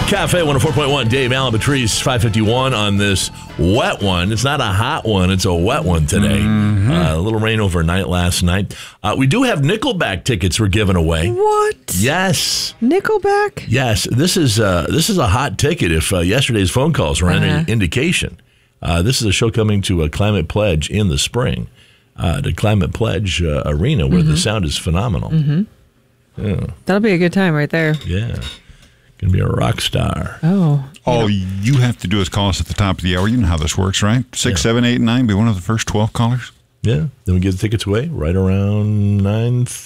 Cafe 104.1, Dave Allen, Patrice, 551 on this wet one. It's not a hot one, it's a wet one today. A little rain overnight last night. We do have Nickelback tickets we're giving away. What? Yes. Nickelback? Yes. This is a hot ticket if yesterday's phone calls were any indication. This is a show coming to a Climate Pledge in the spring. The Climate Pledge Arena where the sound is phenomenal. Yeah. That'll be a good time right there. Yeah. Going to be a rock star. Oh. All you have to do is call us at the top of the hour. You know how this works, right? 6, 7, 8, 9. Be one of the first 12 callers. Yeah. Then we give the tickets away right around 9:30.